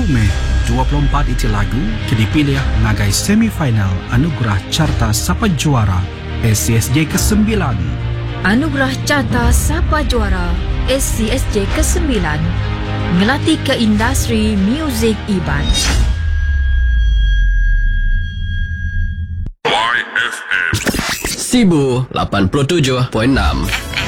Mei 24 iti lagu dipilih ngagai semifinal Anugerah Carta Sapa Juara SCSJ ke-9. Anugerah Carta Sapa Juara SCSJ ke-9 ngelatih ke industri muzik Iban. YFM Sibu 87.6